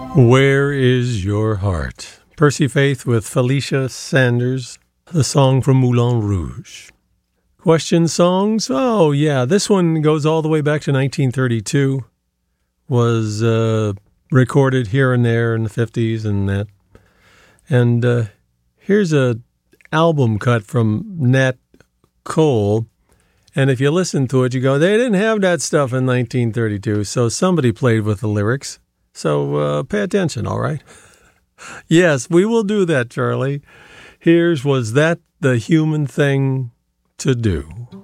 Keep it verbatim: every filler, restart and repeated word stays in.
Where is Your Heart? Percy Faith with Felicia Sanders, the song from Moulin Rouge. Question songs? Oh, yeah, this one goes all the way back to nineteen thirty-two. Was uh, recorded here and there in the fifties and that. And uh, here's a album cut from Nat Cole. And if you listen to it, you go, they didn't have that stuff in nineteen thirty-two, so somebody played with the lyrics. So uh, pay attention, all right? Yes, we will do that, Charlie. Here's Was That the Human Thing to Do?